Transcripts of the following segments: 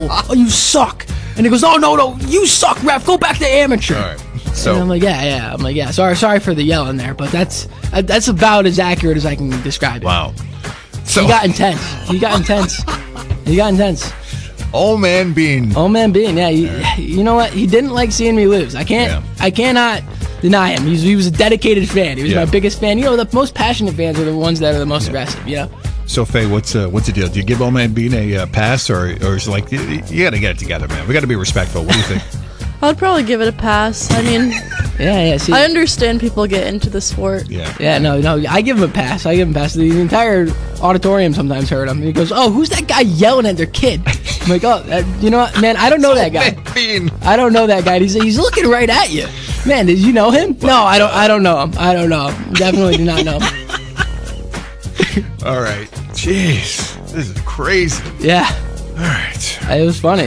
oh, you suck. And he goes, oh, no, you suck, ref. Go back to amateur. All right. So and I'm like, yeah. I'm like, yeah. Sorry for the yelling there, but that's about as accurate as I can describe it. Wow. So he got intense. Old Man Bean. Yeah. You know what? He didn't like seeing me lose. I cannot deny him. He was a dedicated fan. He was my biggest fan. You know, the most passionate fans are the ones that are the most aggressive. You know. So Faye, what's the deal? Do you give Old Man Bean a pass, or is it like you got to get it together, man? We got to be respectful. What do you think? I'd probably give it a pass. I mean, yeah. See, I understand people get into the sport. Yeah. No. I give him a pass. The entire auditorium sometimes heard him. And he goes, "Oh, who's that guy yelling at their kid?" I'm like, "Oh, you know what, man? I don't know that guy. I don't know that guy. He's looking right at you, man. Did you know him? No, I don't know him. Definitely do not know him." All right. Jeez, this is crazy. Yeah. All right. It was funny.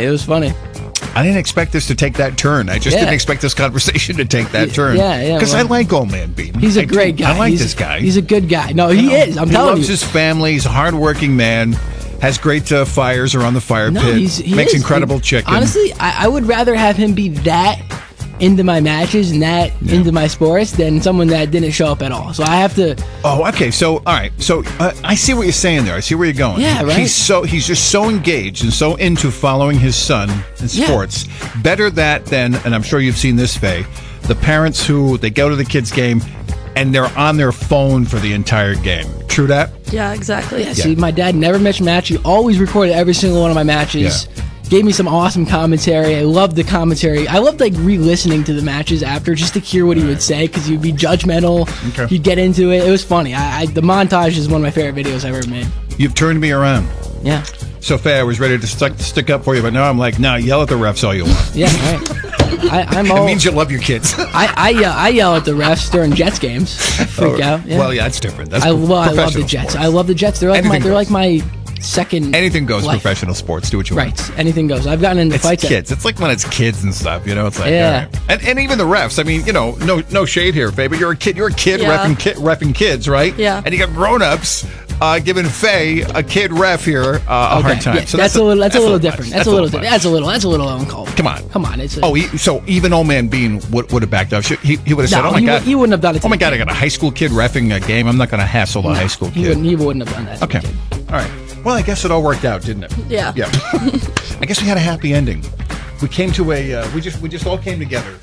I didn't expect this to take that turn. I just didn't expect this conversation to take that turn. Yeah. Because I like Old Man Bean. He's a great guy. I like this guy. He's a good guy. No, he is. I'm telling you. He loves his family. He's a hardworking man. Has great fires around the fire pit. He makes is. incredible chicken. Honestly, I would rather have him be that into my matches and that into my sports than someone that didn't show up at all. So I have to. Oh, okay. So all right. So I see what you're saying there. I see where you're going. Yeah, right. He's just so engaged and so into following his son in sports. Better that than, and I'm sure you've seen this, Faye, the parents who they go to the kids' game and they're on their phone for the entire game. True that? Yeah, exactly. Yeah, see, my dad never missed a match. He always recorded every single one of my matches. Yeah. Gave me some awesome commentary. I loved the commentary. I loved re-listening to the matches after just to hear what he would say because he'd be judgmental. Okay. He'd get into it. It was funny. The montage is one of my favorite videos I've ever made. You've turned me around. Yeah. So, Faye, I was ready to stick up for you, but now I'm like, no, yell at the refs all you want. Yeah, right. It means you love your kids. I yell at the refs during Jets games. I freak out. Yeah. Well, yeah, that's different. That's I love the Jets. Sports. I love the Jets. They're like my second. Anything goes. Life. Professional sports. Do what you want. Right. Anything goes. I've gotten into fights. Kids. It's like when it's kids and stuff. You know. It's like yeah. All right. And even the refs. I mean, you know, no shade here, Faye, but you're a kid. You're a kid reffing kids, right? Yeah. And you got grown-ups giving Faye, a kid ref here, a hard time. Yeah, so that's a little different. That's a little uncalled. Come on. It's so even Old Man Bean would have backed up. He would have said, "Oh my God, he wouldn't have done it." Oh my God, I got a high school kid reffing a game. I'm not going to hassle a high school kid. He wouldn't have done that. Okay. All right. Well, I guess it all worked out, didn't it? Yeah. Yeah. I guess we had a happy ending. We came to we just all came together.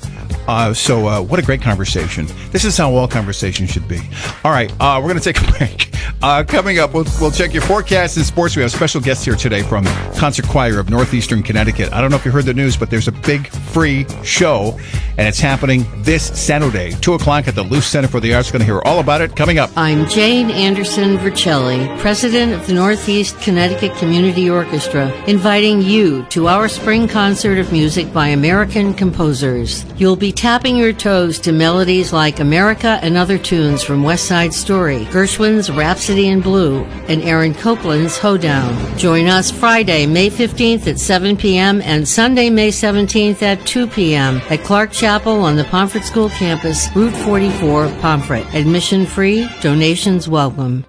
So what a great conversation. This is how all conversations should be. All right, we're going to take a break. Coming up, we'll check your forecast in sports. We have a special guest here today from Concert Choir of Northeastern Connecticut. I don't know if you heard the news, but there's a big free show, and it's happening this Saturday, 2 o'clock at the Luce Center for the Arts. Going to hear all about it coming up. I'm Jane Anderson Vercelli, president of the Northeast Connecticut Community Orchestra, inviting you to our spring concert of music by American composers. You'll be tapping your toes to melodies like America and Other Tunes from West Side Story, Gershwin's Rhapsody in Blue, and Aaron Copland's Hoedown. Join us Friday, May 15th at 7 p.m. and Sunday, May 17th at 2 p.m. at Clark Chapel on the Pomfret School campus, Route 44, Pomfret. Admission free, donations welcome.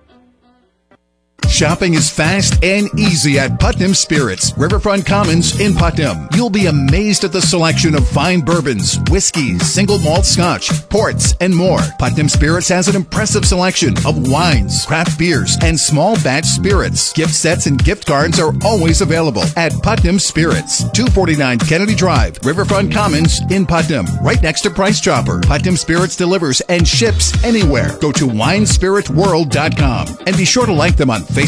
Shopping is fast and easy at Putnam Spirits, Riverfront Commons in Putnam. You'll be amazed at the selection of fine bourbons, whiskeys, single malt scotch, ports, and more. Putnam Spirits has an impressive selection of wines, craft beers, and small batch spirits. Gift sets and gift cards are always available at Putnam Spirits, 249 Kennedy Drive, Riverfront Commons in Putnam, right next to Price Chopper. Putnam Spirits delivers and ships anywhere. Go to winespiritworld.com and be sure to like them on Facebook.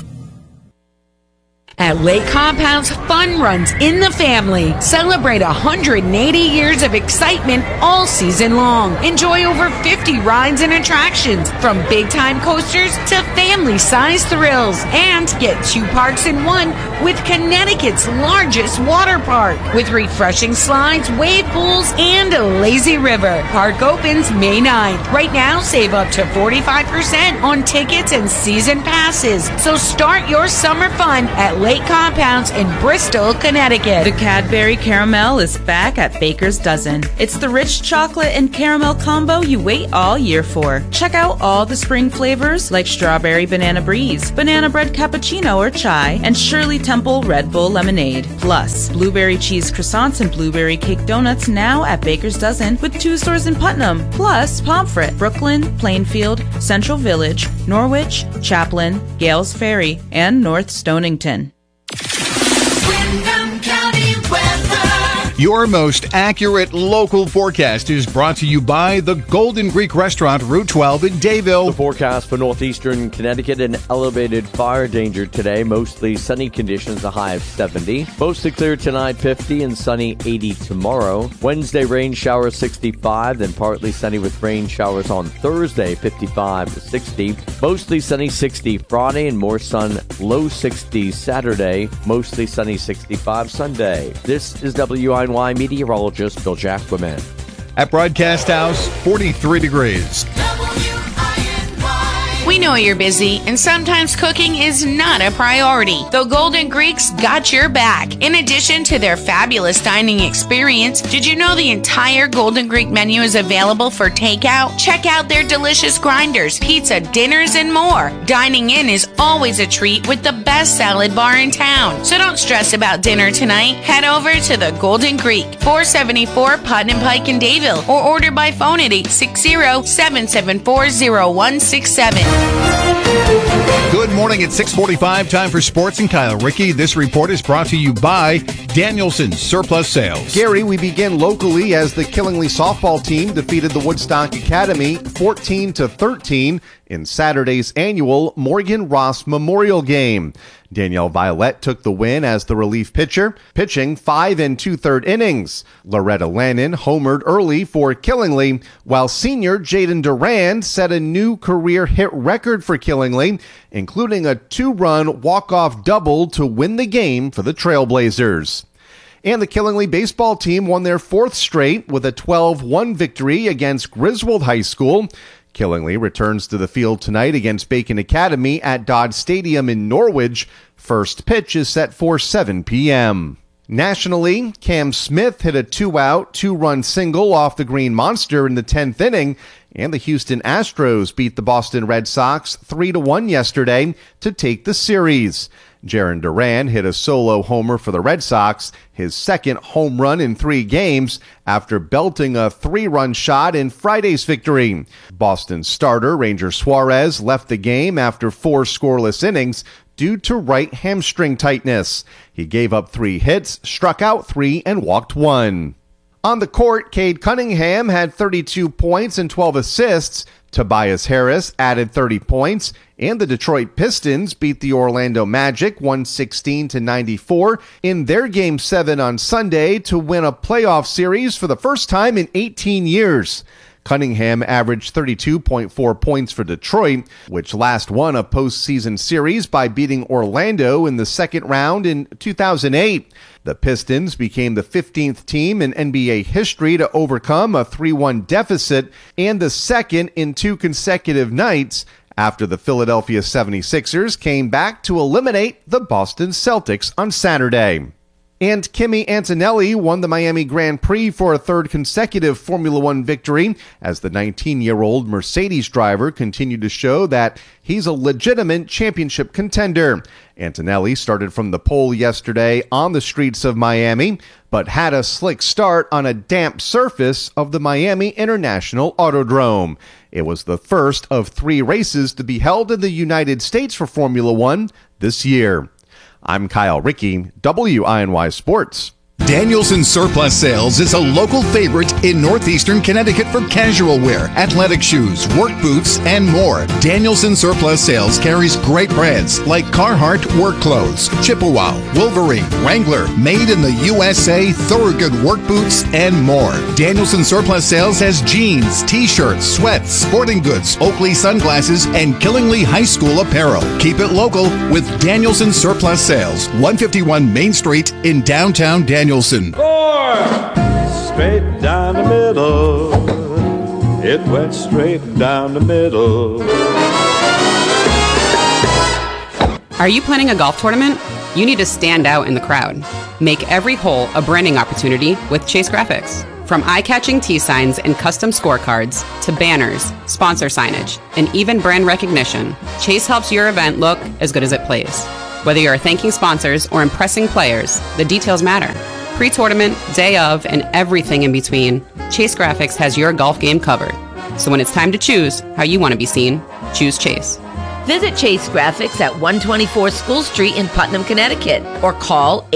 At Lake Compounds, fun runs in the family. Celebrate 180 years of excitement all season long. Enjoy over 50 rides and attractions, from big-time coasters to family-sized thrills. And get 2 parks in one with Connecticut's largest water park, with refreshing slides, wave pools, and a lazy river. Park opens May 9th. Right now, save up to 45% on tickets and season passes. So start your summer fun at Lake Compounds in Bristol, Connecticut. The Cadbury Caramel is back at Baker's Dozen. It's the rich chocolate and caramel combo you wait all year for. Check out all the spring flavors like strawberry banana breeze, banana bread cappuccino or chai, and Shirley Temple Red Bull lemonade. Plus, blueberry cheese croissants and blueberry cake donuts now at Baker's Dozen with 2 stores in Putnam. Plus, Pomfret, Brooklyn, Plainfield, Central Village, Norwich, Chaplin, Gales Ferry, and North Stonington. Windham County weather. Your most accurate local forecast is brought to you by the Golden Greek Restaurant, Route 12 in Dayville. The forecast for northeastern Connecticut, an elevated fire danger today. Mostly sunny conditions, a high of 70. Mostly clear tonight, 50, and sunny 80 tomorrow. Wednesday, rain showers 65, then partly sunny with rain showers on Thursday, 55 to 60. Mostly sunny 60 Friday, and more sun, low 60s Saturday. Mostly sunny 65 Sunday. This is WINY meteorologist Bill Jacquemin. At Broadcast House, 43 degrees. We know you're busy, and sometimes cooking is not a priority. The Golden Greeks got your back. In addition to their fabulous dining experience, did you know the entire Golden Greek menu is available for takeout? Check out their delicious grinders, pizza, dinners, and more. Dining in is always a treat with the best salad bar in town. So don't stress about dinner tonight. Head over to the Golden Greek, 474 Putnam Pike in Dayville, or order by phone at 860-774-0167. Good morning at 6:45. Time for Sports and Kyle Rickey. This report is brought to you by Danielson Surplus Sales. Gary, we begin locally as the Killingly softball team defeated the Woodstock Academy 14-13 in Saturday's annual Morgan Ross Memorial Game. Danielle Violette took the win as the relief pitcher, pitching 5 2/3 innings. Loretta Lannon homered early for Killingly, while senior Jaden Durand set a new career hit record for Killingly, including a 2-run walk-off double to win the game for the Trailblazers. And the Killingly baseball team won their 4th straight with a 12-1 victory against Griswold High School. Killingly returns to the field tonight against Bacon Academy at Dodd Stadium in Norwich. First pitch is set for 7 p.m. Nationally, Cam Smith hit a 2-out, 2-run single off the Green Monster in the 10th inning, and the Houston Astros beat the Boston Red Sox 3-1 yesterday to take the series. Jaron Duran hit a solo homer for the Red Sox, his second home run in 3 games, after belting a 3-run shot in Friday's victory. Boston starter Ranger Suarez left the game after 4 scoreless innings due to right hamstring tightness. He gave up 3 hits, struck out 3, and walked 1. On the court, Cade Cunningham had 32 points and 12 assists. Tobias Harris added 30 points, and the Detroit Pistons beat the Orlando Magic 116-94 in their Game 7 on Sunday to win a playoff series for the first time in 18 years. Cunningham averaged 32.4 points for Detroit, which last won a postseason series by beating Orlando in the second round in 2008. The Pistons became the 15th team in NBA history to overcome a 3-1 deficit and the second in 2 consecutive nights after the Philadelphia 76ers came back to eliminate the Boston Celtics on Saturday. And Kimi Antonelli won the Miami Grand Prix for a 3rd consecutive Formula One victory as the 19-year-old Mercedes driver continued to show that he's a legitimate championship contender. Antonelli started from the pole yesterday on the streets of Miami, but had a slick start on a damp surface of the Miami International Autodrome. It was the first of 3 races to be held in the United States for Formula One this year. I'm Kyle Rickey, WINY Sports. Danielson Surplus Sales is a local favorite in northeastern Connecticut for casual wear, athletic shoes, work boots, and more. Danielson Surplus Sales carries great brands like Carhartt work clothes, Chippewa, Wolverine, Wrangler, made in the USA, Thorogood work boots, and more. Danielson Surplus Sales has jeans, t-shirts, sweats, sporting goods, Oakley sunglasses, and Killingly High School apparel. Keep it local with Danielson Surplus Sales, 151 Main Street in downtown Danielson. Straight down the middle. It went straight down the middle. Are you planning a golf tournament? You need to stand out in the crowd. Make every hole a branding opportunity with Chase Graphics. From eye-catching T signs and custom scorecards to banners, sponsor signage, and even brand recognition, Chase helps your event look as good as it plays. Whether you're thanking sponsors or impressing players, the details matter. Pre-tournament, day of, and everything in between, Chase Graphics has your golf game covered. So when it's time to choose how you want to be seen, choose Chase. Visit Chase Graphics at 124 School Street in Putnam, Connecticut, or call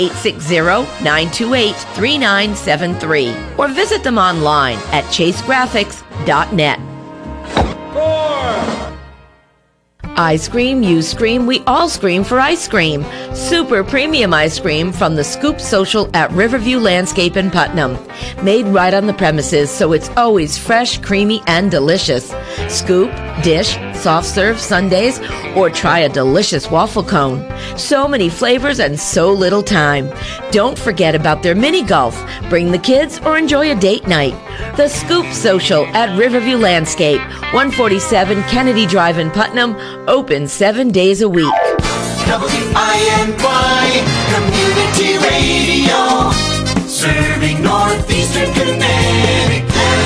860-928-3973, or visit them online at chasegraphics.net. I scream, you scream, we all scream for ice cream. Super premium ice cream from the Scoop Social at Riverview Landscape in Putnam. Made right on the premises, so it's always fresh, creamy, and delicious. Scoop, dish, soft serve sundaes, or try a delicious waffle cone. So many flavors and so little time. Don't forget about their mini golf. Bring the kids or enjoy a date night. The Scoop Social at Riverview Landscape, 147 Kennedy Drive in Putnam, open 7 days a week. WINY Community Radio, serving Northeastern Connecticut.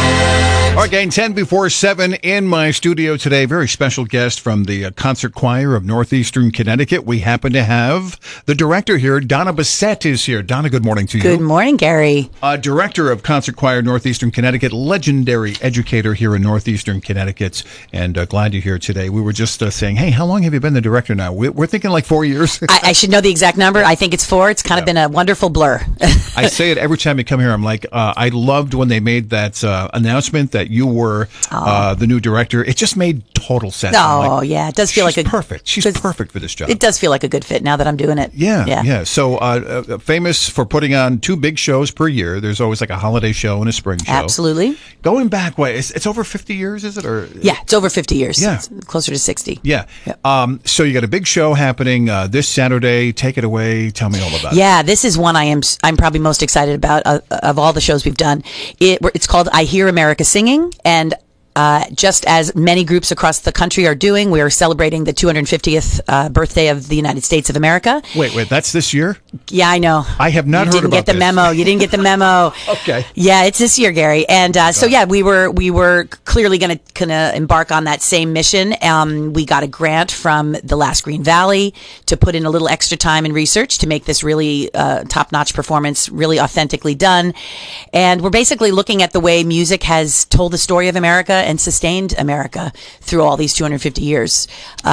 All right, gang, 10 before 7 in my studio today. Very special guest from the Concert Choir of Northeastern Connecticut. We happen to have the director here. Donna Bessette is here. Donna, good morning to you. Good morning, Gary. Director of Concert Choir Northeastern Connecticut, legendary educator here in Northeastern Connecticut, and glad you're here today. We were just saying, hey, how long have you been the director now? We're thinking like 4 years. I should know the exact number. I think it's 4. It's kind of been a wonderful blur. I say it every time you come here. I'm like, I loved when they made that announcement that you were the new director. It just made total sense. Oh, yeah. It does feel like perfect. She's perfect for this job. It does feel like a good fit now that I'm doing it. Yeah. So famous for putting on 2 big shows per year. There's always like a holiday show and a spring show. Absolutely. Going back, it's over 50 years, is it? Or yeah, it's over 50 years. Yeah. It's closer to 60. Yeah. Yep. So you got a big show happening this Saturday. Take it away. Tell me all about it. Yeah, this is one I'm probably most excited about of all the shows we've done. It's called I Hear America Singing, and just as many groups across the country are doing, we are celebrating the 250th birthday of the United States of America. Wait, that's this year? Yeah, I know. I have not heard about this. You didn't get the memo. You didn't get the memo. Okay. Yeah, it's this year, Gary. And so yeah, we were clearly going to embark on that same mission. We got a grant from the Last Green Valley to put in a little extra time and research to make this really top-notch performance really authentically done. And we're basically looking at the way music has told the story of America and sustained America through all these 250 years.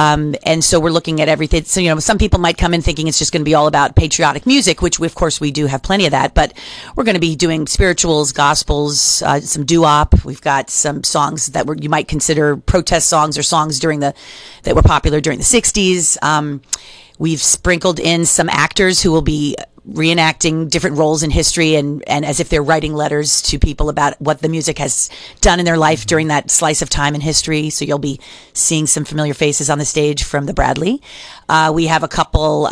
And so we're looking at everything. So, some people might come in thinking it's just going to be all about patriotic music, which of course we do have plenty of that, but we're going to be doing spirituals, gospels, some doo-wop. We've got some songs that you might consider protest songs or songs that were popular during the 60s. We've sprinkled in some actors who will be reenacting different roles in history and as if they're writing letters to people about what the music has done in their life during that slice of time in history. So you'll be seeing some familiar faces on the stage from the Bradley. We have a couple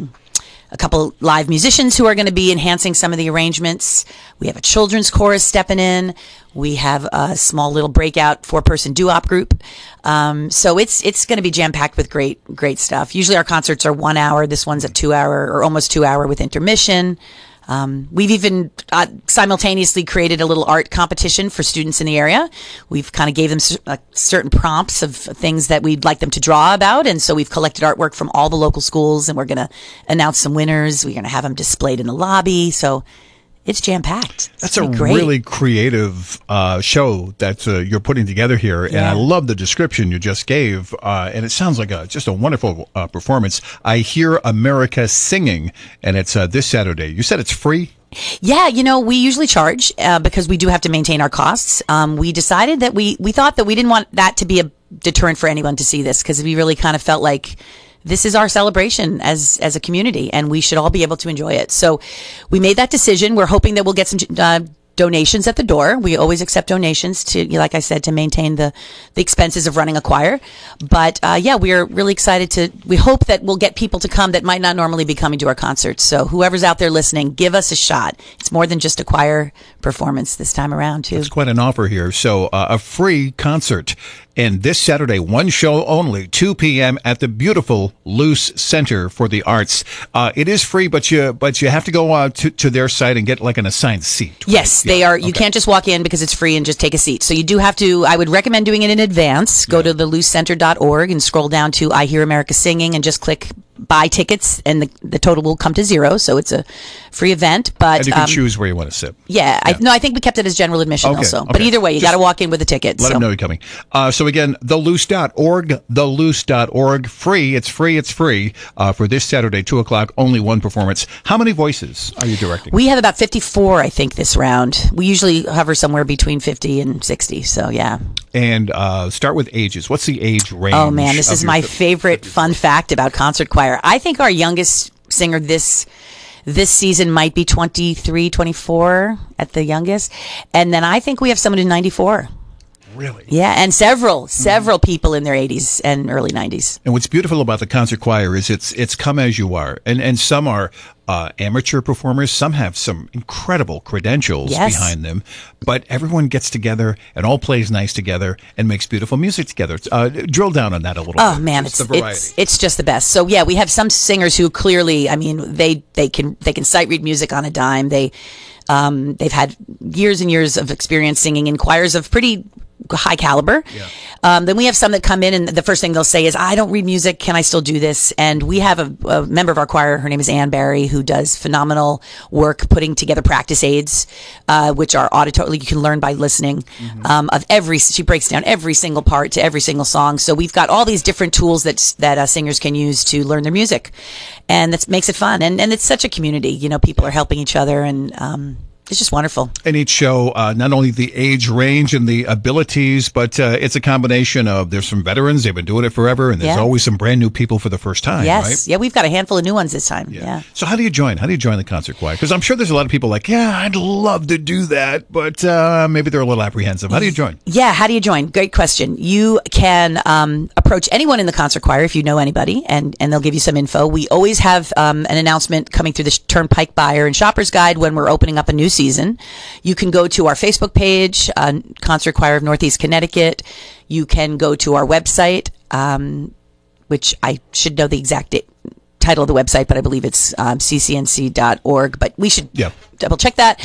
live musicians who are going to be enhancing some of the arrangements. We have a children's chorus stepping in. We have a small little breakout 4-person doo-wop group. So it's going to be jam-packed with great stuff. Usually our concerts are 1 hour. This one's a 2 hour or almost 2 hour with intermission. We've even simultaneously created a little art competition for students in the area. We've kind of gave them certain prompts of things that we'd like them to draw about. And so we've collected artwork from all the local schools, and we're going to announce some winners. We're going to have them displayed in the lobby. So it's jam-packed. That's a really creative show that you're putting together here, and I love the description you just gave, and it sounds like just a wonderful performance. I Hear America Singing, and it's this Saturday. You said it's free? Yeah, we usually charge because we do have to maintain our costs. We decided that we thought that we didn't want that to be a deterrent for anyone to see this, because we really kind of felt like this is our celebration as a community, and we should all be able to enjoy it. So we made that decision. We're hoping that we'll get some donations at the door. We always accept donations to, like I said, to maintain the expenses of running a choir. But we are really excited we hope that we'll get people to come that might not normally be coming to our concerts. So whoever's out there listening, give us a shot. It's more than just a choir performance this time around, too. It's quite an offer here. So a free concert And this Saturday, one show only, 2 p.m. at the beautiful Luce Center for the Arts. It is free, but you have to go to their site and get like an assigned seat. Right? Yes, they are. You can't just walk in because it's free and just take a seat. So you do have to, I would recommend doing it in advance. Go to thelucecenter.org and scroll down to I Hear America Singing and just click buy tickets, and the total will come to zero. So it's a free event. But and you can choose where you want to sit. Yeah. I think we kept it as general admission also. Okay. But either way, you got to walk in with a ticket. Let them know you're coming. So again, theluce.org, theluce.org. Free. It's free for this Saturday, 2 o'clock, only one performance. How many voices are you directing? We have about 54, I think, this round. We usually hover somewhere between 50 and 60. So, yeah. And start with ages. What's the age range? Oh, man, this is my favorite fun fact about concert choir. I think our youngest singer this season might be 23, 24 at the youngest. And then I think we have someone in 94. Really? Yeah, and several people in their 80s and early 90s. And what's beautiful about the concert choir is it's come as you are. And some are amateur performers. Some have some incredible credentials behind them. But everyone gets together and all plays nice together and makes beautiful music together. Drill down on that a little bit. Oh, man, it's the variety. It's just the best. So, yeah, we have some singers who clearly, I mean, they can sight read music on a dime. They've had years and years of experience singing in choirs of pretty high caliber. Then we have some that come in and the first thing they'll say is, I don't read music. Can I still do this? And we have a member of our choir. Her name is Ann Barry, who does phenomenal work putting together practice aids, which are auditory. You can learn by listening, she breaks down every single part to every single song. So we've got all these different tools that singers can use to learn their music. And that makes it fun. And it's such a community, you know, people are helping each other and, it's just wonderful. And each show, not only the age range and the abilities, but it's a combination of there's some veterans, they've been doing it forever, and there's always some brand new people for the first time, right? Yeah, we've got a handful of new ones this time. Yeah. So how do you join? How do you join the concert choir? Because I'm sure there's a lot of people like, yeah, I'd love to do that, but maybe they're a little apprehensive. How do you join? Yeah, how do you join? Great question. You can approach anyone in the concert choir if you know anybody, and they'll give you some info. We always have an announcement coming through the Turnpike Buyer and Shopper's Guide when we're opening up a new season. You can go to our Facebook page, Concert Choir of Northeast Connecticut. You can go to our website, which I should know the exact title of the website, but I believe it's ccnc.org. But we should double check that.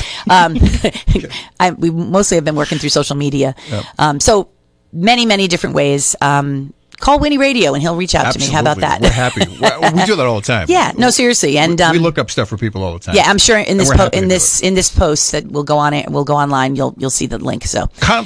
We mostly have been working through social media. So many different ways. Call Winnie Radio and he'll reach out to me. How about that? We're happy. We do that all the time. Yeah, no, seriously. And we look up stuff for people all the time. Yeah, I'm sure in this post that will go online, you'll see the link. So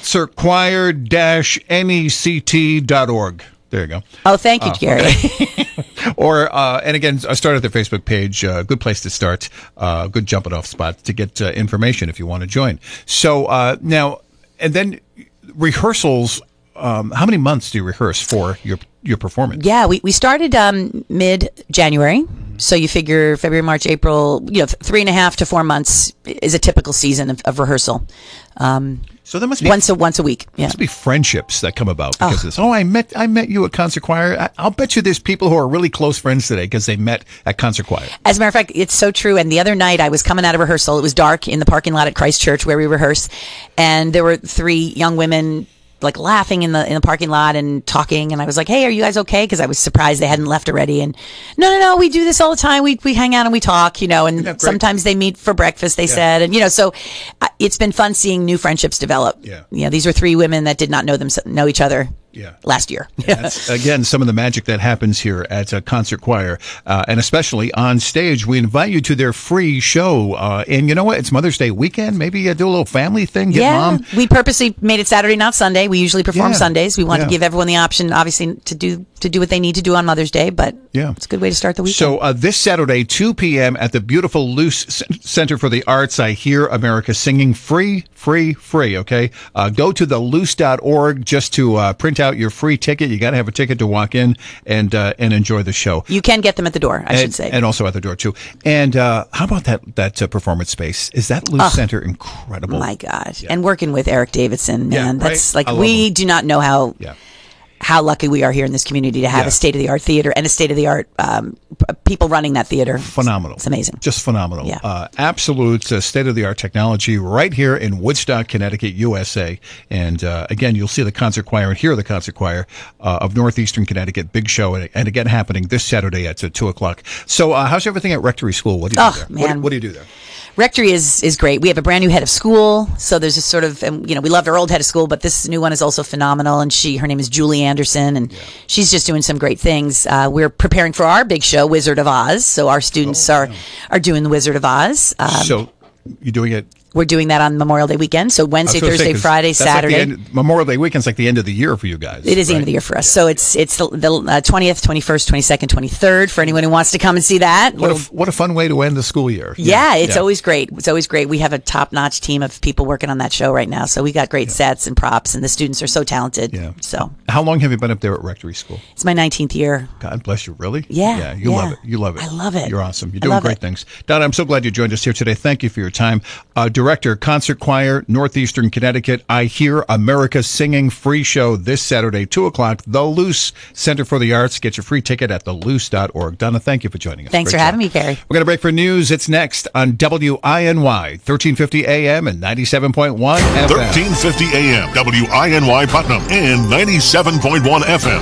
concertchoir-nect.org. There you go. Oh, thank you, Gary. Okay. Or and again, start at the Facebook page. Good place to start. Good jumping off spot to get information if you want to join. So now and then rehearsals. How many months do you rehearse for your performance? Yeah, we started mid-January. So you figure February, March, April, 3.5 to 4 months is a typical season of rehearsal. So there must be once a week. Yeah. There must be friendships that come about because of this. I met you at concert choir. I'll bet you there's people who are really close friends today because they met at concert choir. As a matter of fact, it's so true. And the other night I was coming out of rehearsal. It was dark in the parking lot at Christ Church where we rehearse, and there were 3 young women like laughing in the parking lot and talking, and I was like, hey, are you guys okay? Because I was surprised they hadn't left already. And no, we do this all the time. We hang out and we talk, and sometimes they meet for breakfast, they said. And so it's been fun seeing new friendships develop. These were 3 women that did not know each other last year. That's, again, some of the magic that happens here at Concert Choir, and especially on stage. We invite you to their free show, and you know what? It's Mother's Day weekend. Maybe do a little family thing. Get mom. We purposely made it Saturday, not Sunday. We usually perform Sundays. We want to give everyone the option, obviously, to do what they need to do on Mother's Day, but it's a good way to start the weekend. So this Saturday, 2 p.m. at the beautiful Luce Center for the Arts, I Hear America Singing. Free, okay? Go to theluce.org just to print out your free ticket. You got to have a ticket to walk in and enjoy the show. You can get them at the door, I should say. And also at the door, too. And how about that performance space? Is that Luce Center incredible? My God. Yeah. And working with Eric Davidson, man, that's right? like, we do not know how... how lucky we are here in this community to have a state-of-the-art theater and a state-of-the-art people running that theater. Phenomenal. It's amazing. Just phenomenal. Yeah. Absolute state-of-the-art technology right here in Woodstock, Connecticut, USA. And again, you'll see the concert choir and hear the concert choir of Northeastern Connecticut. Big show. And again, happening this Saturday at 2 o'clock. So how's everything at Rectory School? What do you do there? Man. What do you do there? Rectory is great. We have a brand new head of school. So there's a sort of, we loved our old head of school, but this new one is also phenomenal. And her name is Julie Anderson, and she's just doing some great things. We're preparing for our big show, Wizard of Oz. So our students are doing the Wizard of Oz. So you're doing it? We're doing that on Memorial Day weekend. So Wednesday, Thursday, Friday, Saturday. Memorial Day weekend's like the end of the year for you guys. It is the end of the year for us. So it's the 20th, 21st, 22nd, 23rd for anyone who wants to come and see that. What a fun way to end the school year. Yeah, it's always great. It's always great. We have a top-notch team of people working on that show right now. So we got great sets and props, and the students are so talented. Yeah. So how long have you been up there at Rectory School? It's my 19th year. God bless you. Really? Yeah. Yeah. You love it. You love it. I love it. You're awesome. You're doing great things. Donna, I'm so glad you joined us here today. Thank you for your time. Director, Concert Choir, Northeastern Connecticut. I Hear America Singing free show this Saturday, 2 o'clock. The Luce Center for the Arts. Get your free ticket at theluce.org. Donna, thank you for joining us. Thanks for having me, Carrie. We're going to break for news. It's next on WINY, 1350 AM and 97.1 FM. 1350 AM, WINY Putnam, and 97.1 FM,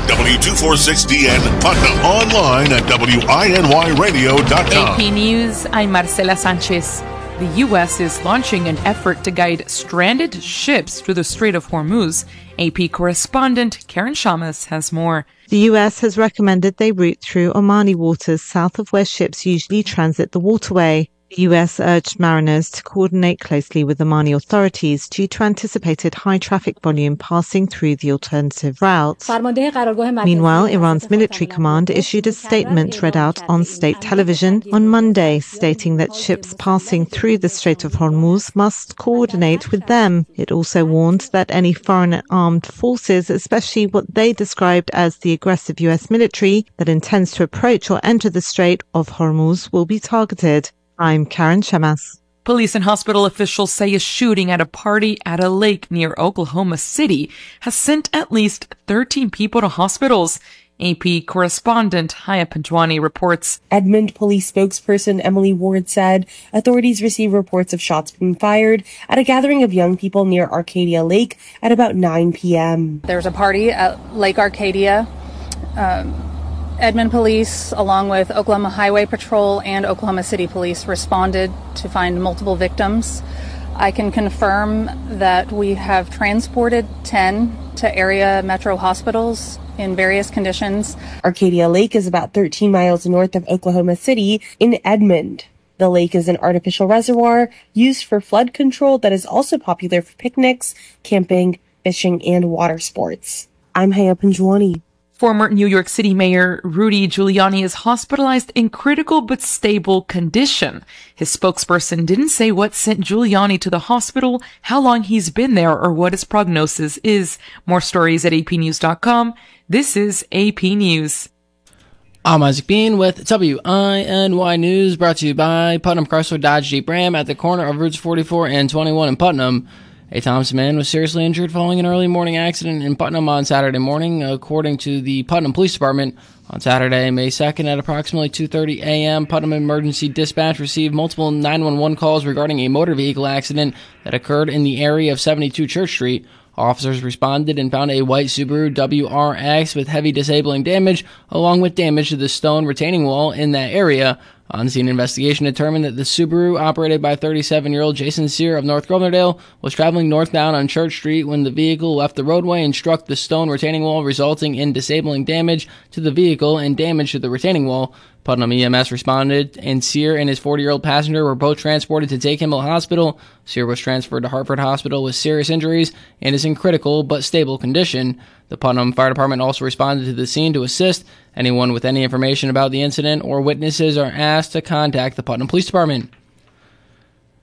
W246DN Putnam. Online at WINYradio.com. AP News, I'm Marcela Sanchez. The U.S. is launching an effort to guide stranded ships through the Strait of Hormuz. AP correspondent Karen Shamas has more. The U.S. has recommended they route through Omani waters south of where ships usually transit the waterway. The U.S. urged mariners to coordinate closely with Omani authorities due to anticipated high traffic volume passing through the alternative routes. Meanwhile, Iran's military command issued a statement read out on state television on Monday, stating that ships passing through the Strait of Hormuz must coordinate with them. It also warned that any foreign armed forces, especially what they described as the aggressive U.S. military that intends to approach or enter the Strait of Hormuz, will be targeted. I'm Karen Shamas. Police and hospital officials say a shooting at a party at a lake near Oklahoma City has sent at least 13 people to hospitals. AP correspondent Haya Panjwani reports. Edmond police spokesperson Emily Ward said authorities received reports of shots being fired at a gathering of young people near Arcadia Lake at about 9 p.m. There's a party at Lake Arcadia. Edmond Police, along with Oklahoma Highway Patrol and Oklahoma City Police, responded to find multiple victims. I can confirm that we have transported 10 to area metro hospitals in various conditions. Arcadia Lake is about 13 miles north of Oklahoma City in Edmond. The lake is an artificial reservoir used for flood control that is also popular for picnics, camping, fishing, and water sports. I'm Haya Panjwani. Former New York City Mayor Rudy Giuliani is hospitalized in critical but stable condition. His spokesperson didn't say what sent Giuliani to the hospital, how long he's been there, or what his prognosis is. More stories at apnews.com. This is AP News. I'm Isaac Bean with WINY News, brought to you by Putnam Chrysler Dodge Jeep Ram at the corner of Routes 44 and 21 in Putnam. A Thompson man was seriously injured following an early morning accident in Putnam on Saturday morning, according to the Putnam Police Department. On Saturday, May 2nd, at approximately 2:30 a.m., Putnam Emergency Dispatch received multiple 911 calls regarding a motor vehicle accident that occurred in the area of 72 Church Street. Officers responded and found a white Subaru WRX with heavy disabling damage, along with damage to the stone retaining wall in that area. On-scene investigation determined that the Subaru, operated by 37-year-old Jason Sear of North Grovenordale, was traveling northbound on Church Street when the vehicle left the roadway and struck the stone retaining wall, resulting in disabling damage to the vehicle and damage to the retaining wall. Putnam EMS responded, and Sear and his 40-year-old passenger were both transported to Take Kimmel Hospital. Sear was transferred to Hartford Hospital with serious injuries and is in critical but stable condition. The Putnam Fire Department also responded to the scene to assist. Anyone with any information about the incident or witnesses are asked to contact the Putnam Police Department.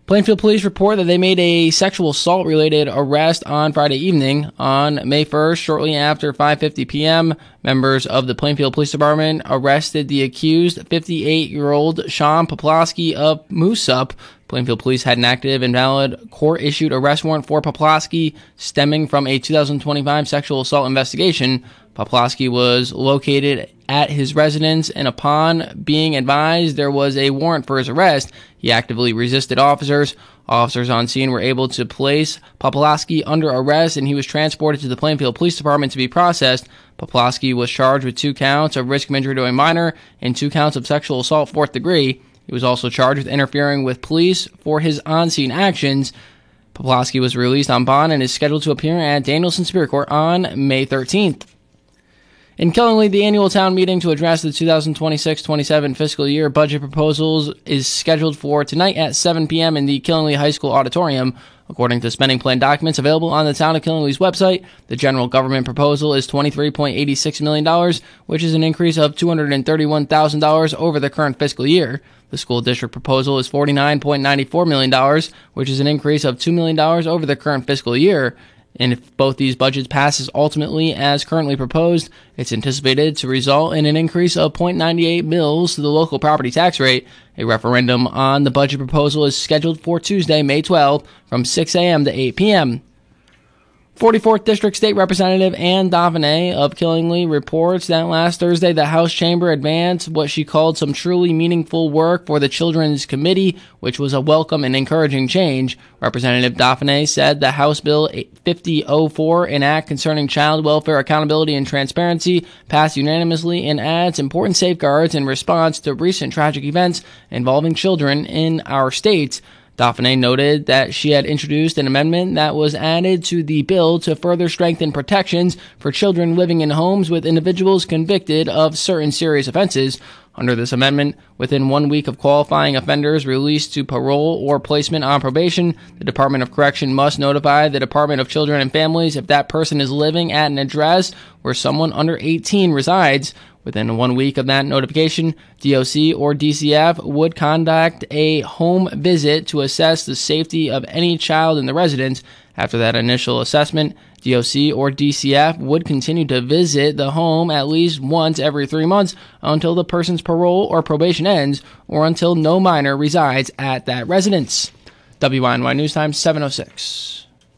Plainfield police report that they made a sexual assault-related arrest on Friday evening. On May 1st, shortly after 5:50 p.m., members of the Plainfield Police Department arrested the accused 58-year-old Sean Poplawski of Moosup. Plainfield police had an active and valid court-issued arrest warrant for Poplawski stemming from a 2025 sexual assault investigation. Poplawski was located at his residence, and upon being advised there was a warrant for his arrest, he actively resisted officers. Officers on scene were able to place Poplawski under arrest, and he was transported to the Plainfield Police Department to be processed. Poplawski was charged with 2 counts of risk of injury to a minor and 2 counts of sexual assault 4th degree. He was also charged with interfering with police for his on-scene actions. Poplawski was released on bond and is scheduled to appear at Danielson Superior Court on May 13th. In Killingly, the annual town meeting to address the 2026-27 fiscal year budget proposals is scheduled for tonight at 7 p.m. in the Killingly High School auditorium. According to spending plan documents available on the Town of Killingly's website, the general government proposal is $23.86 million, which is an increase of $231,000 over the current fiscal year. The school district proposal is $49.94 million, which is an increase of $2 million over the current fiscal year. And if both these budgets passes ultimately as currently proposed, it's anticipated to result in an increase of 0.98 mils to the local property tax rate. A referendum on the budget proposal is scheduled for Tuesday, May 12th from 6 a.m. to 8 p.m. 44th District State Representative Ann Dauphinais of Killingly reports that last Thursday the House Chamber advanced what she called some truly meaningful work for the Children's Committee, which was a welcome and encouraging change. Representative Dauphinais said the House Bill 5004, an act concerning child welfare accountability and transparency, passed unanimously and adds important safeguards in response to recent tragic events involving children in our states. Dauphinais noted that she had introduced an amendment that was added to the bill to further strengthen protections for children living in homes with individuals convicted of certain serious offenses. Under this amendment, within 1 week of qualifying offenders released to parole or placement on probation, the Department of Correction must notify the Department of Children and Families if that person is living at an address where someone under 18 resides. Within 1 week of that notification, DOC or DCF would conduct a home visit to assess the safety of any child in the residence. After that initial assessment, DOC or DCF would continue to visit the home at least once every 3 months until the person's parole or probation ends or until no minor resides at that residence. WINY News Time 7:06.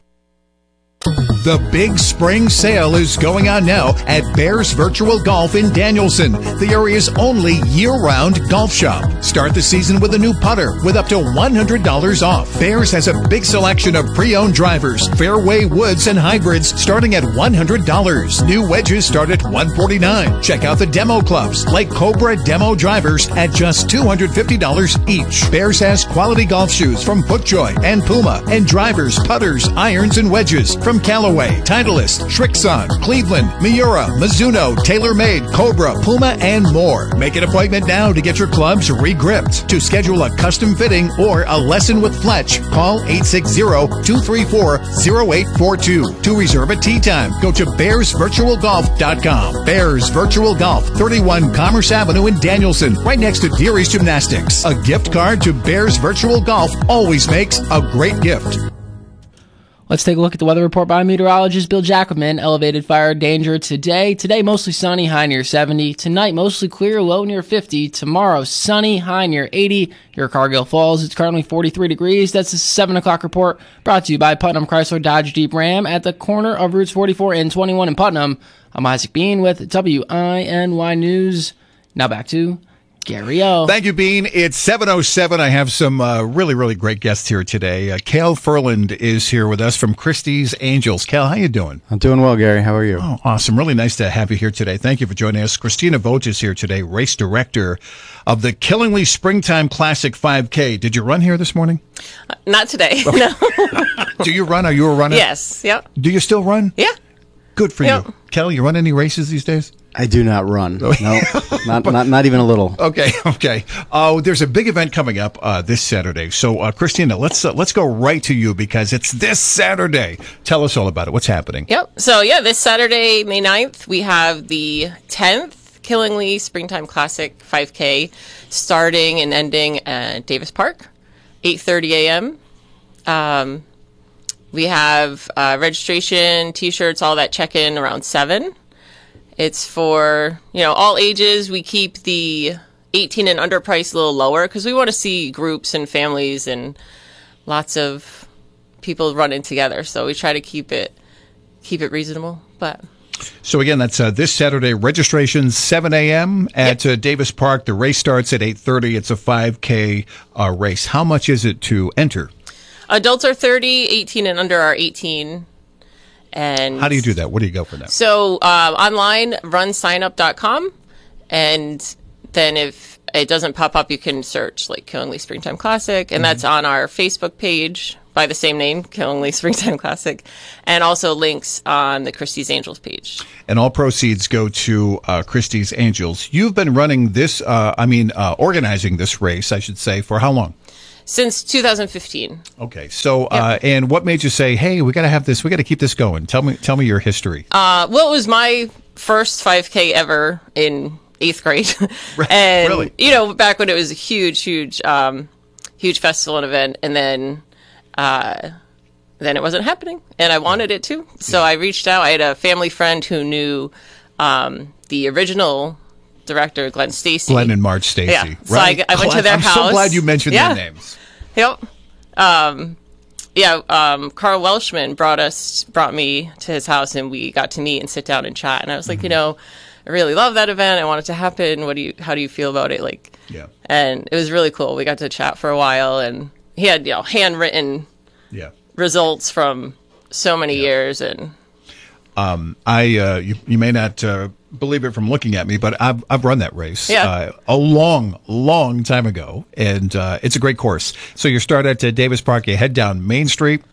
The big spring sale is going on now at Bears Virtual Golf in Danielson, the area's only year-round golf shop. Start the season with a new putter with up to $100 off. Bears has a big selection of pre-owned drivers, fairway woods, and hybrids starting at $100. New wedges start at $149. Check out the demo clubs like Cobra Demo drivers at just $250 each. Bears has quality golf shoes from FootJoy and Puma, and drivers, putters, irons, and wedges from Callaway, Titleist, Srixon, Cleveland, Miura, Mizuno, TaylorMade, Cobra, Puma, and more. Make an appointment now to get your clubs re-gripped. To schedule a custom fitting or a lesson with Fletch, call 860-234-0842. To reserve a tee time, go to BearsVirtualGolf.com. Bears Virtual Golf, 31 Commerce Avenue in Danielson, right next to Deary's Gymnastics. A gift card to Bears Virtual Golf always makes a great gift. Let's take a look at the weather report by meteorologist Bill Jacobman. Elevated fire danger today. Today, mostly sunny, high near 70. Tonight, mostly clear, low near 50. Tomorrow, sunny, high near 80. Your Cargill Falls, it's currently 43 degrees. That's the 7 o'clock report brought to you by Putnam Chrysler Dodge Jeep Ram at the corner of routes 44 and 21 in Putnam. I'm Isaac Bean with WINY News. Now back to Gary O. Thank you, Bean. It's 7:07. I have some really, really great guests here today. Cale Furland is here with us from Christie's Angels. Cale, how you doing? I'm doing well, Gary. How are you? Oh, awesome. Really nice to have you here today. Thank you for joining us. Christina Vogt is here today, race director of the Killingly Springtime Classic 5K. Did you run here this morning? Not today, no. Do you run? Are you a runner? Yes, yep. Do you still run? Yeah. Good for you. Kel, you run any races these days? I do not run. No, not even a little. Okay. There's a big event coming up this Saturday. So, Christina, let's go right to you because it's this Saturday. Tell us all about it. What's happening? Yep. So, this Saturday, May 9th, we have the 10th Killingly Springtime Classic 5K starting and ending at Davis Park, 8:30 a.m. We have registration, T-shirts, all that check-in around 7. It's for, all ages. We keep the 18 and under price a little lower because we want to see groups and families and lots of people running together. So we try to keep it reasonable. But so again, that's this Saturday. Registration 7 a.m. at Davis Park. The race starts at 8:30. It's a 5K race. How much is it to enter? Adults are 30, 18 and under are 18. And how do you do that? What do you go for that? So online, runsignup.com. And then if it doesn't pop up, you can search like Killingly Springtime Classic. And that's on our Facebook page by the same name, Killingly Springtime Classic. And also links on the Christie's Angels page. And all proceeds go to Christie's Angels. You've been running this, organizing this race, I should say, for how long? Since 2015. Okay. So, and what made you say, hey, we got to have this, we got to keep this going? Tell me your history. Well, it was my first 5K ever in 8th grade. And, really? Back when it was a huge festival and event. And then it wasn't happening. And I wanted it to. So I reached out. I had a family friend who knew the original director, Glenn Stacy. Glenn and Marge Stacy. Yeah. So I went to their house. I'm so glad you mentioned their names. Yep. Carl Welshman brought me to his house, and we got to meet and sit down and chat. And I was like, I really love that event. I want it to happen. How do you feel about it? And it was really cool. We got to chat for a while, and he had, handwritten results from so many years. And you may not believe it from looking at me, but I've run that race a long time ago, and it's a great course. So you start at Davis Park, you head down Main Street,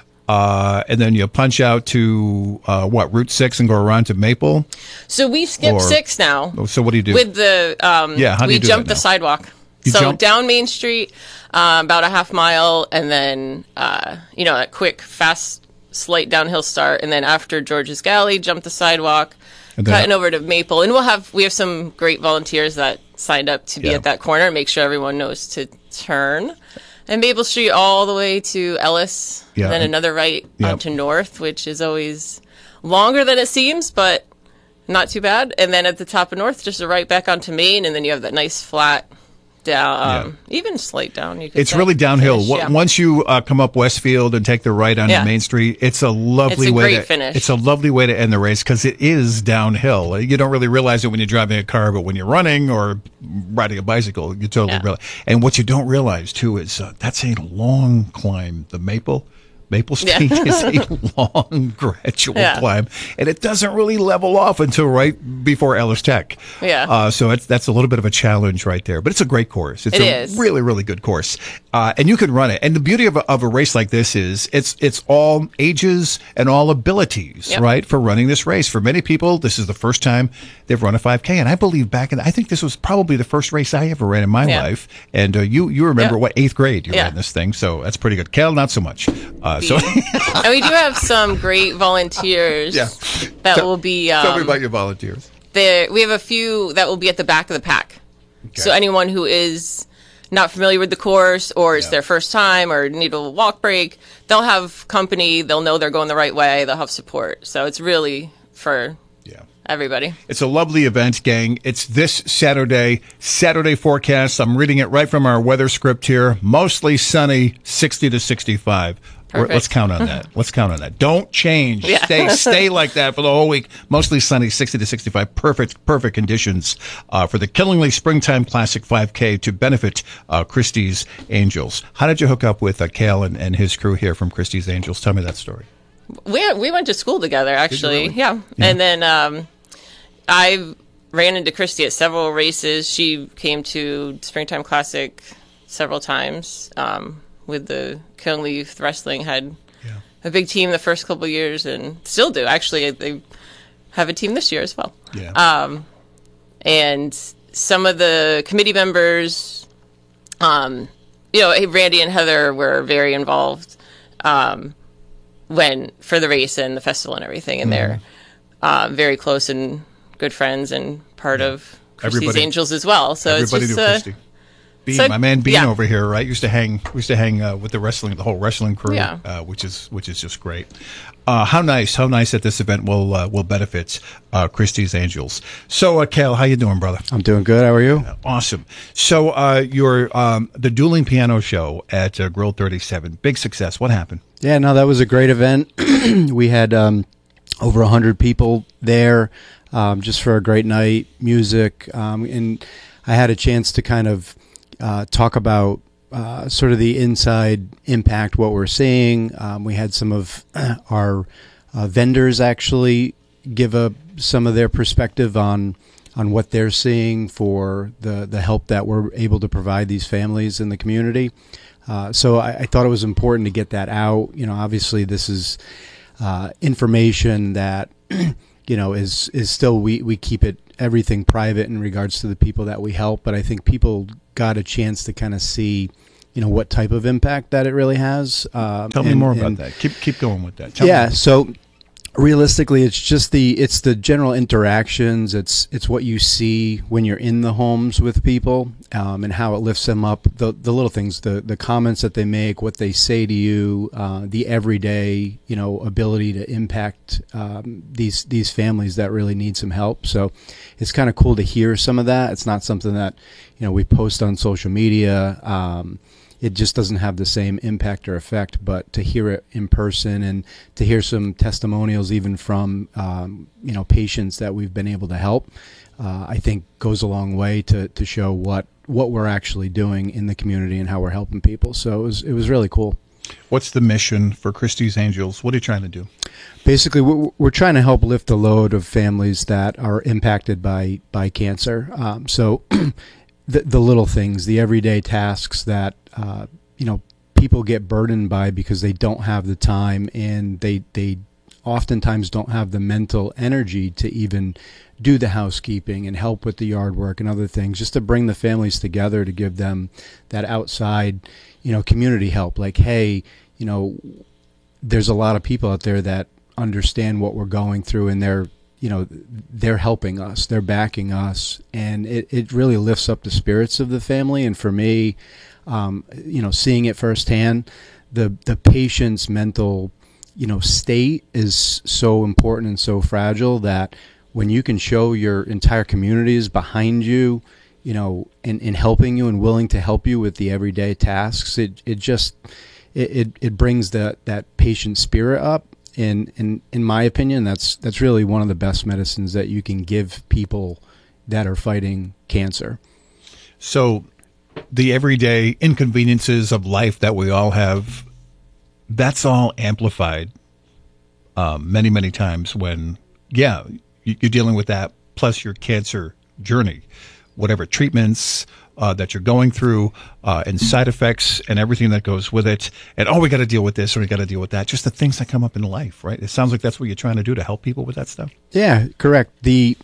and then you punch out to Route 6 and go around to Maple. So we skip 6 now. So what do you do with the? How do we you do jump that the sidewalk. Jump? Down Main Street, about a half mile, and then a quick, fast, slight downhill start, and then after George's Galley, jump the sidewalk. Cutting over to Maple, and we have some great volunteers that signed up to be at that corner and make sure everyone knows to turn. And Maple Street all the way to Ellis, and then another right onto North, which is always longer than it seems, but not too bad. And then at the top of North, just a right back onto Main, and then you have that nice flat down, even slight down. It's really downhill. Once you come up Westfield and take the right onto Main Street, it's a lovely way to finish. It's a lovely way to end the race because it is downhill. You don't really realize it when you're driving a car, but when you're running or riding a bicycle, you totally realize. And what you don't realize too is that's a long climb. The Maple Street is a long, gradual climb, and it doesn't really level off until right before Ellis Tech. So that's a little bit of a challenge right there, but it's a great course. It's a really, really good course, and you can run it. And the beauty of a race like this is it's all ages and all abilities, right, for running this race. For many people, this is the first time they've run a 5K, and I believe I think this was probably the first race I ever ran in my life. And you remember what 8th grade you ran this thing, so that's pretty good. Cal, not so much. And we do have some great volunteers that will be. Tell me about your volunteers. We have a few that will be at the back of the pack. Okay. So anyone who is not familiar with the course or it's their first time or need a walk break, they'll have company. They'll know they're going the right way. They'll have support. So it's really for everybody. It's a lovely event, gang. It's this Saturday forecast. I'm reading it right from our weather script here. Mostly sunny, 60 to 65. Let's count on that. Don't change. Stay like that for the whole week. Mostly sunny, 60 to 65. Perfect conditions for the Killingly Springtime Classic 5K to benefit Christie's Angels. How did you hook up with Cal and his crew here from Christie's Angels? Tell me that story. We went to school together, actually. Really? Yeah. And then I ran into Christy at several races. She came to Springtime Classic several times. With the Killingly Youth Wrestling, had a big team the first couple of years and still do. Actually, they have a team this year as well. And some of the committee members, Randy and Heather were very involved for the race and the festival and everything. And they're very close and good friends and part of Christie's Angels as well. So it's just Bean, So- my man Bean yeah. over here, right? Used to hang with the whole wrestling crew, Yeah. which is just great. How nice that this event will benefit Christie's Angels. So, Cal, how you doing, brother? I'm doing good. How are you? Awesome. So, your the dueling piano show at Grill 37, big success. What happened? Yeah, no, that was a great event. We had over 100 people there just for a great night, music, and I had a chance to kind of talk about sort of the inside impact, what we're seeing. We had some of our vendors actually give some of their perspective on what they're seeing for the help that we're able to provide these families in the community. So I thought it was important to get that out. You know, obviously this is information that is still we keep everything private in regards to the people that we help, but I think people got a chance to kind of see what type of impact that it really has. Tell me more about that. Keep going with that. Tell me. So realistically, it's just it's the general interactions. It's what you see when you're in the homes with people, and how it lifts them up. The little things, the comments that they make, what they say to you, the everyday ability to impact these families that really need some help. So it's kind of cool to hear some of that. It's not something that we post on social media. It just doesn't have the same impact or effect, but to hear it in person and to hear some testimonials even from patients that we've been able to help, I think goes a long way to show what we're actually doing in the community and how we're helping people. So it was really cool. What's the mission for Christie's Angels? What are you trying to do? Basically, we're trying to help lift the load of families that are impacted by cancer. So the little things, the everyday tasks that people get burdened by because they don't have the time, and they oftentimes don't have the mental energy to even do the housekeeping and help with the yard work and other things, just to bring the families together, to give them that outside community help. Like, hey, there's a lot of people out there that understand what we're going through, and they're helping us, they're backing us, and it really lifts up the spirits of the family. And for me, seeing it firsthand, the patient's mental, state is so important and so fragile that when you can show your entire community is behind you, in helping you and willing to help you with the everyday tasks, it brings that patient spirit up. And in my opinion, that's really one of the best medicines that you can give people that are fighting cancer. So the everyday inconveniences of life that we all have, that's all amplified many, many times when, you're dealing with that, plus your cancer journey, whatever treatments that you're going through, and side effects and everything that goes with it. And, we got to deal with this or we got to deal with that. Just the things that come up in life, right? It sounds like that's what you're trying to do to help people with that stuff. Yeah, correct. The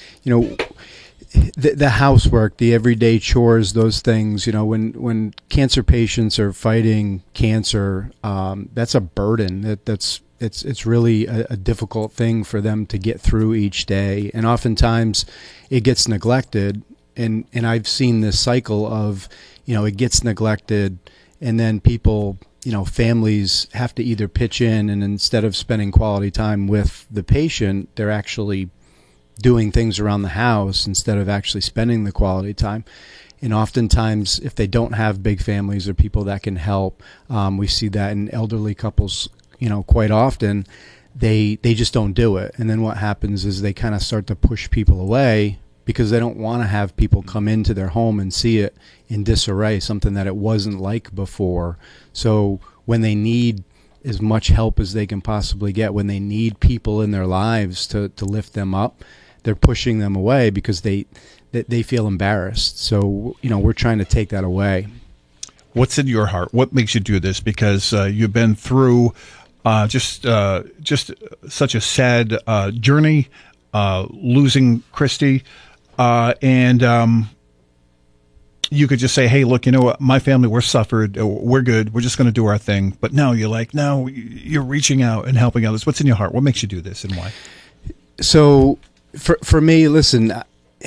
housework, the everyday chores, those things, when cancer patients are fighting cancer, that's a burden. It's really a difficult thing for them to get through each day. And oftentimes it gets neglected. And I've seen this cycle of, it gets neglected, and then people, families have to either pitch in, and instead of spending quality time with the patient, they're actually doing things around the house instead of actually spending the quality time. And oftentimes, if they don't have big families or people that can help, we see that in elderly couples, quite often, they just don't do it. And then what happens is they kind of start to push people away because they don't want to have people come into their home and see it in disarray, something that it wasn't like before. So when they need as much help as they can possibly get, when they need people in their lives to lift them up, they're pushing them away because they feel embarrassed. So, we're trying to take that away. What's in your heart? What makes you do this? Because you've been through just such a sad journey, losing Christy, and you could just say, hey, look, what? My family, we're suffered. We're good. We're just going to do our thing. But no, you're reaching out and helping others. What's in your heart? What makes you do this, and why? So for me, listen,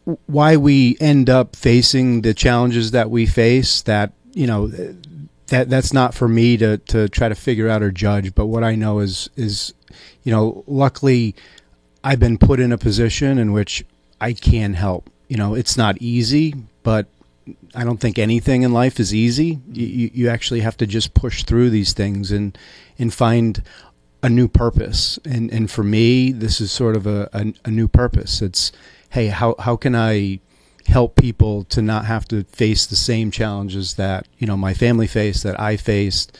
why we end up facing the challenges that we face, that, you know, that's not for me to try to figure out or judge. But what I know is, you know, luckily I've been put in a position in which I can help. You know, it's not easy, but I don't think anything in life is easy. You actually have to just push through these things and find a new purpose. And for me, this is sort of a new purpose. It's, hey, how can I help people to not have to face the same challenges that, you know, my family faced, that I faced,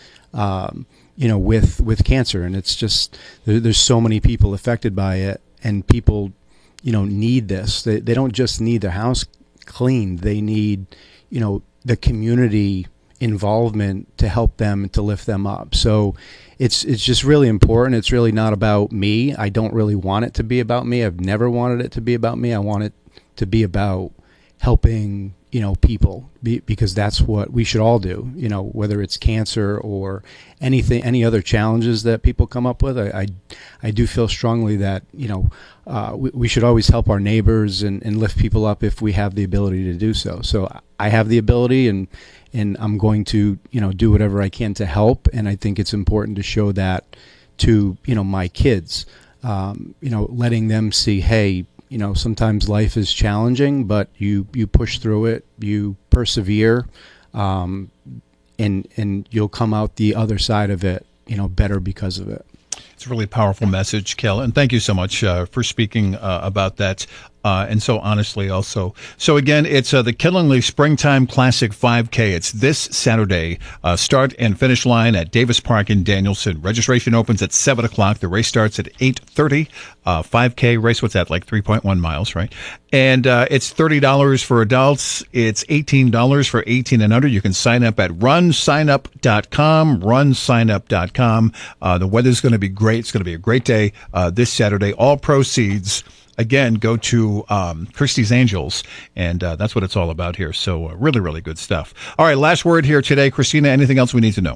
you know, with cancer. And it's just, there's so many people affected by it, and people, you know, need this. They don't just need their house cleaned. They need, you know, the community involvement to help them, to lift them up. So it's just really important. It's really not about me. I don't really want it to be about me. I've never wanted it to be about me. I want it to be about helping, you know, people, because that's what we should all do, you know, whether it's cancer or anything, any other challenges that people come up with. I do feel strongly that, you know, we should always help our neighbors and lift people up if we have the ability to do so. So I have the ability, and I'm going to, you know, do whatever I can to help. And I think it's important to show that to, you know, my kids, you know, letting them see, hey, you know, sometimes life is challenging, but you push through it, you persevere, and you'll come out the other side of it, you know, better because of it. It's a really powerful message, Kel, and thank you so much for speaking about that. And so honestly also. So again, it's the Killingly Springtime Classic 5K. It's this Saturday. Start and finish line at Davis Park in Danielson. Registration opens at 7 o'clock. The race starts at 8:30. 5K race, what's that, like 3.1 miles, right? And it's $30 for adults. It's $18 for 18 and under. You can sign up at runsignup.com, runsignup.com. The weather's going to be great. It's going to be a great day this Saturday. All proceeds, again, go to Christie's Angels, and that's what it's all about here. So really, really good stuff. All right, last word here today. Christina, anything else we need to know?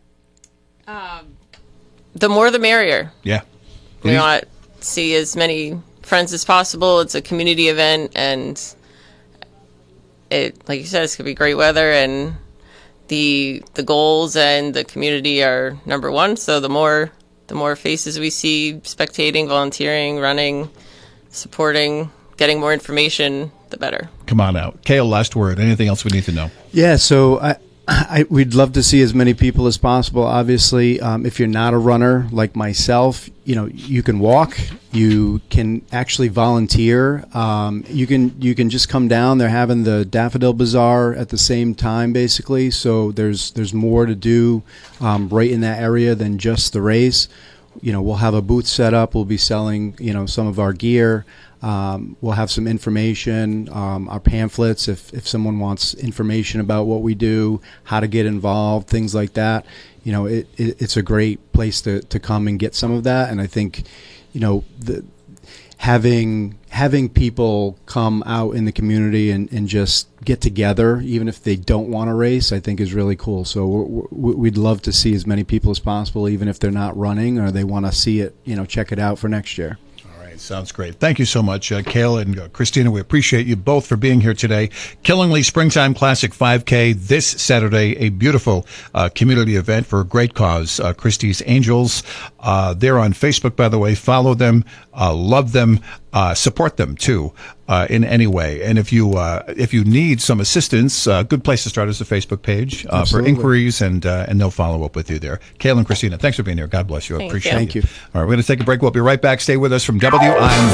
The more the merrier. Yeah. We want to see as many friends as possible. It's a community event, and it, like you said, it's going to be great weather, and the goals and the community are number one. So the more faces we see spectating, volunteering, running, supporting, getting more information, the better. Come on out. Cale, last word. Anything else we need to know? Yeah, so we'd love to see as many people as possible. Obviously, if you're not a runner like myself, you know, you can walk. You can actually volunteer. You can just come down. They're having the Daffodil Bazaar at the same time, basically. So there's more to do right in that area than just the race. You know, we'll have a booth set up. We'll be selling, you know, some of our gear. We'll have some information, our pamphlets, if someone wants information about what we do, how to get involved, things like that. You know, it's a great place to come and get some of that. And I think, you know, having people come out in the community and just get together, even if they don't want to race, I think is really cool. So we'd love to see as many people as possible, even if they're not running or they want to see it, you know, check it out for next year. Sounds great. Thank you so much, Cale and Christina. We appreciate you both for being here today. Killingly Springtime Classic 5K this Saturday, a beautiful community event for a great cause, Christie's Angels. They're on Facebook, by the way. Follow them, love them, support them too in any way. And if you need some assistance, a good place to start is the Facebook page for inquiries, and they'll follow up with you there. Cale and Christina, thanks for being here. God bless you. I appreciate it. Thank you. All right, we're going to take a break. We'll be right back. Stay with us from WINY.